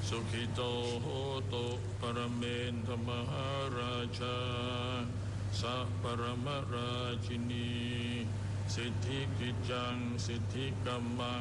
สุขิโตโหตุปรเมนทมหาราชาสัพปรมราชินีสิทธิกิจจังสิทธิกัมมัง